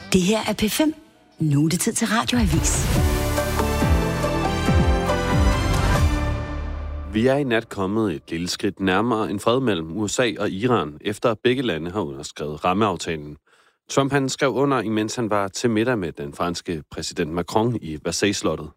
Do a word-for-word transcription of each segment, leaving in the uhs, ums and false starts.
Det her er P fem. Nu er det tid til Radioavis. Vi er i nat kommet et lille skridt nærmere en fred mellem U S A og Iran, efter begge lande har underskrevet rammeaftalen. Trump han skrev under, imens han var til middag med den franske præsident Macron i Versailles-slottet.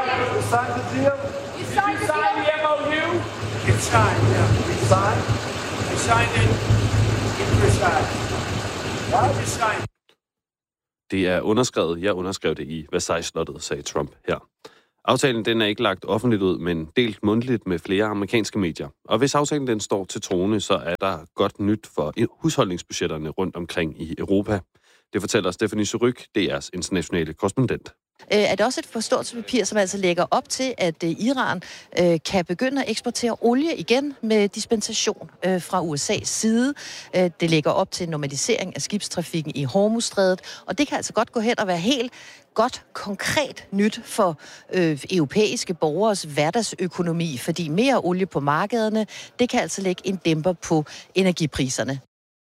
Det er underskrevet. Jeg underskrev det i Versailles-slottet, sagde Trump her. Aftalen den er ikke lagt offentligt ud, men delt mundtligt med flere amerikanske medier. Og hvis aftalen den står til troende, så er der godt nyt for husholdningsbudgetterne rundt omkring i Europa. Det fortæller Stephanie Suryk, D R's internationale korrespondent. Er det også et forståelsespapir, som altså lægger op til, at Iran øh, kan begynde at eksportere olie igen med dispensation øh, fra U S A's side. Øh, det lægger op til normalisering af skibstrafikken i Hormuzstrædet, og det kan altså godt gå hen og være helt godt konkret nyt for øh, europæiske borgeres hverdagsøkonomi, fordi mere olie på markederne, det kan altså lægge en dæmper på energipriserne.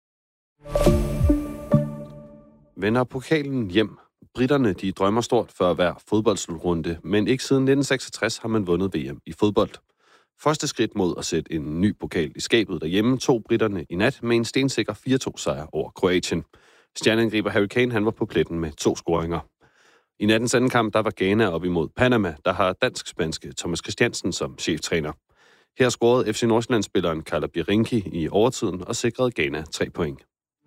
Vender pokalen hjem. Britterne de drømmer stort for hver fodboldslutrunde, men ikke siden nitten seksogtres har man vundet V M i fodbold. Første skridt mod at sætte en ny pokal i skabet derhjemme tog britterne i nat med en stensikker fire to sejr over Kroatien. Stjerneangriber Harry Kane han var på pletten med to scoringer. I nattens anden kamp der var Ghana op imod Panama, der har dansk-spanske Thomas Christiansen som cheftræner. Her scorede F C Nordsjælland-spilleren Carla Birinki i overtiden og sikrede Ghana tre point.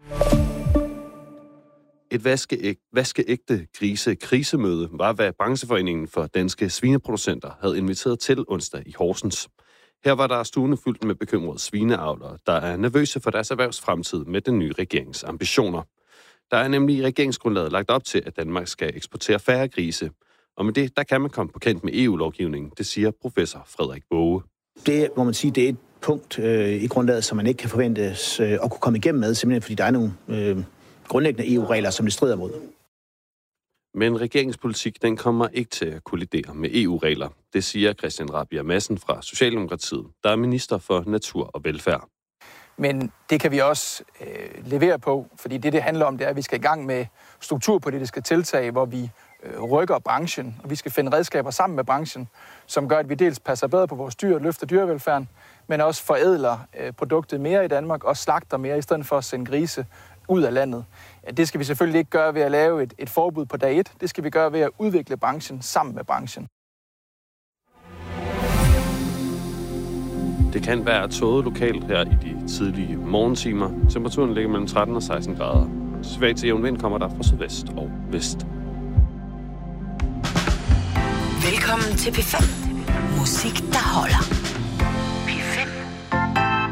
Et vaskeæg, vaskeægte grise-krisemøde var, hvad brancheforeningen for danske svineproducenter havde inviteret til onsdag i Horsens. Her var der stuende fyldt med bekymrede svineavlere, der er nervøse for deres erhvervsfremtid med den nye regerings ambitioner. Der er nemlig i regeringsgrundlaget lagt op til, at Danmark skal eksportere færre grise. Og med det, der kan man komme på kant med E U-lovgivningen, det siger professor Frederik Waage. Det må man sige, det er et punkt øh, i grundlaget, som man ikke kan forventes øh, at kunne komme igennem med, simpelthen fordi der er nogle øh, grundlæggende E U-regler, som det strider mod. Men regeringspolitik, den kommer ikke til at kollidere med E U-regler. Det siger Christian Rabjerg Madsen fra Socialdemokratiet, der er minister for natur og velfærd. Men det kan vi også øh, levere på, fordi det, det handler om, det er, at vi skal i gang med strukturpolitiske tiltag, hvor vi øh, rykker branchen, og vi skal finde redskaber sammen med branchen, som gør, at vi dels passer bedre på vores dyr, løfter dyrevelfærden, men også forædler øh, produktet mere i Danmark og slagter mere, i stedet for at sende grise ud af landet. Det skal vi selvfølgelig ikke gøre ved at lave et, et forbud på dag et. Det skal vi gøre ved at udvikle branchen sammen med branchen. Det kan være tåget lokalt her i de tidlige morgentimer. Temperaturen ligger mellem tretten og seksten grader. Svag til jævn vind kommer der fra sydvest og vest. Velkommen til P fem. Musik, der holder.